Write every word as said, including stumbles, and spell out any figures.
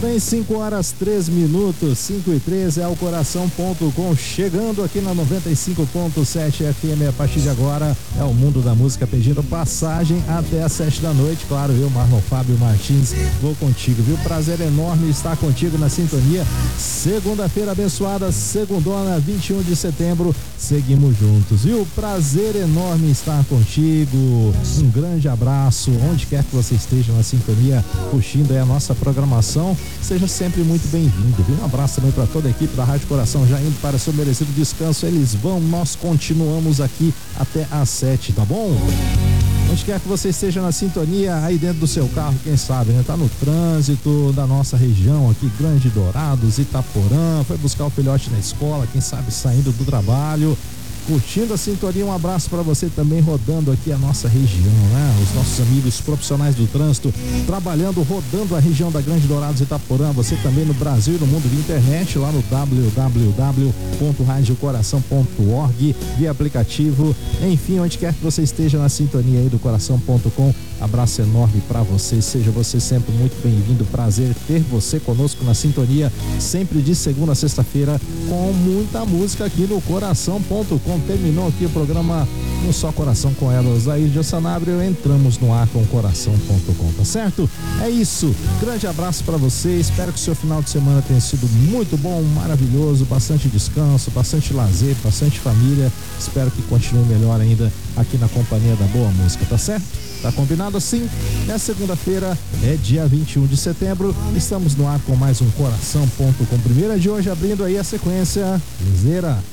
bem, cinco horas três minutos, cinco e treze é o coração ponto com, chegando aqui na noventa e cinco ponto sete F M. A partir de agora é o mundo da música pedindo passagem até às sete da noite. Claro, eu, Marlon Fábio Martins, vou contigo, viu? Prazer enorme estar contigo na sintonia. Segunda-feira abençoada, segundona, vinte e um de setembro, seguimos juntos, viu? Prazer enorme estar contigo. Um grande abraço, onde quer que você esteja na sintonia, curtindo aí a nossa programação. Seja sempre muito bem-vindo, viu? Um abraço também para toda a equipe da Rádio Coração, já indo para seu merecido descanso. Eles vão, nós continuamos aqui até às sete, tá bom? Onde quer que você esteja na sintonia, aí dentro do seu carro, quem sabe, né? Tá no trânsito da nossa região aqui, Grande Dourados, Itaporã, foi buscar o filhote na escola, quem sabe saindo do trabalho, curtindo a sintonia. Um abraço para você também, rodando aqui a nossa região, né? Os nossos amigos profissionais do trânsito trabalhando, rodando a região da Grande Dourados e Itaporã. Você também no Brasil e no mundo de internet, lá no w w w ponto rádio coração ponto org, via aplicativo, enfim, onde quer que você esteja na sintonia aí do coração ponto com. Abraço enorme para você, seja você sempre muito bem-vindo. Prazer ter você conosco na sintonia, sempre de segunda a sexta-feira, com muita música aqui no coração ponto com. Terminou aqui o programa Um Só Coração com ela, Osair de Sanabria. Entramos no ar com o coração ponto com, tá certo? É isso, grande abraço para você, espero que o seu final de semana tenha sido muito bom, maravilhoso, bastante descanso, bastante lazer, bastante família. Espero que continue melhor ainda aqui na companhia da boa música, tá certo? Tá combinado assim? Nessa segunda-feira é dia vinte e um de setembro, estamos no ar com mais um coração ponto com. Primeira de hoje, abrindo aí a sequência, Liseira.